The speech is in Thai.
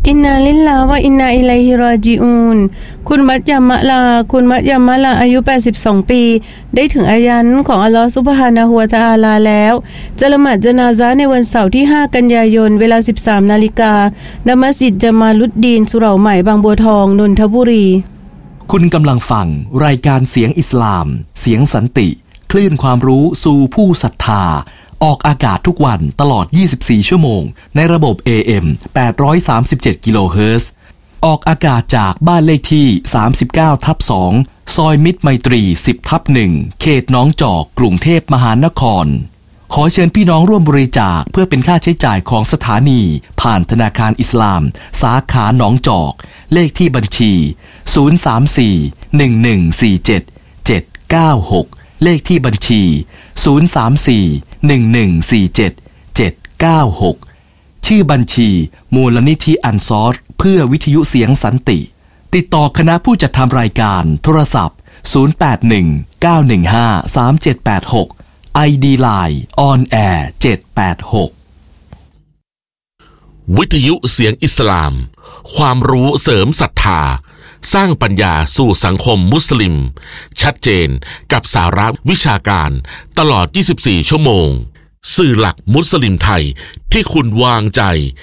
อินนาลิลลาฮ์วะอินนาอิลัยฮิรอญิอูนคุณมัตยามะลาอายุ82ปีได้ถึงอายันของอัลลอฮฺซุบฮานะฮูวะตะอาลาแล้วจะละหมาดญะนาซะห์ในวันเสาร์ที่5กันยายนเวลา 13 นาฬิกาณมัสยิดญะมาลุดดีนสุเหร่าใหม่บางบัวทองนนทบุรีคุณกำลังฟังรายการเสียงอิสลามเสียงสันติคลื่นความรู้สู่ผู้ศรัทธาออกอากาศทุกวันตลอด24ชั่วโมงในระบบ AM 837กิโลเฮิรตซ์ออกอากาศจากบ้านเลขที่ 39/2 ซอยมิตรไมตรี 10/1 เขตหนองจอกกรุงเทพมหานครขอเชิญพี่น้องร่วมบริจาคเพื่อเป็นค่าใช้จ่ายของสถานีผ่านธนาคารอิสลามสาขาหนองจอกเลขที่บัญชี034-1147-796เลขที่บัญชี034-1147-796ชื่อบัญชีมูลนิธิอันซอรเพื่อวิทยุเสียงสันติติดต่อคณะผู้จัดทำรายการโทรศัพท์081-915-3786 ID Line On Air 786 วิทยุเสียงอิสลามความรู้เสริมศรัทธาสร้างปัญญาสู่สังคมมุสลิมชัดเจนกับสาระวิชาการตลอด24ชั่วโมงสื่อหลักมุสลิมไทยที่คุณวางใจ